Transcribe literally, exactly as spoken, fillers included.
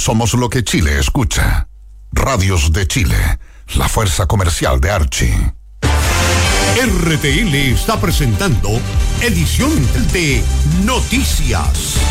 Somos lo que Chile escucha. Radios de Chile, la fuerza comercial de Archie. R T L está presentando edición de Noticias.